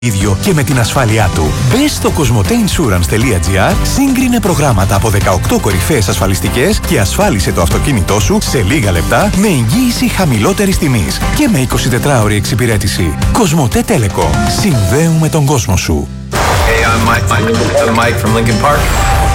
ίδιο και με την ασφάλειά του. Μπες στο cosmoteinsurance.gr, σύγκρινε προγράμματα από 18 κορυφαίες ασφαλιστικές και ασφάλισε το αυτοκίνητό σου σε λίγα λεπτά με εγγύηση χαμηλότερης τιμής και με 24ωρη εξυπηρέτηση. Κοσμοτέ Telecom. Συνδέουμε τον κόσμο σου. Hey, I'm Mike from Linkin Park.